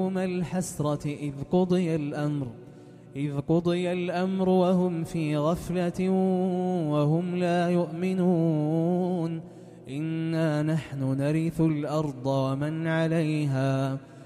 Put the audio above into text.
يوم الحسرة إذ قضي الأمر وهم في غفلة وهم لا يؤمنون إنا نحن نرث الأرض ومن عليها